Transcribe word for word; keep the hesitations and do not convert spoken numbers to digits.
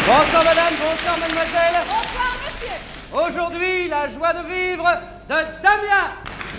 Bonsoir madame, bonsoir mademoiselle. Bonsoir monsieur. Aujourd'hui, la joie de vivre de Damien.